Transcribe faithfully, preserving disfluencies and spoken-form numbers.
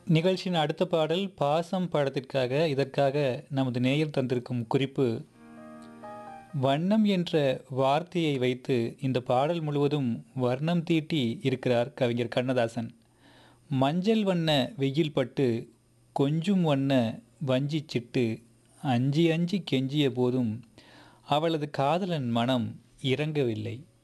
நிகழ்ச்சியின் அடுத்த பாடல் பாசம் படத்திற்காக இதற்காக நமது நேயர் தந்திருக்கும் குறிப்பு வண்ணம் என்ற வார்த்தையை வைத்து இந்த பாடல் முழுவதும் வர்ணம் தீட்டி இருக்கிறார் கவிஞர் கண்ணதாசன். மஞ்சள் வண்ண வெயில் பட்டு கொஞ்சும் வண்ண வஞ்சி சிட்டு அஞ்சி அஞ்சி கெஞ்சிய போதும் அவளது காதலன் மனம் இறங்கவில்லை.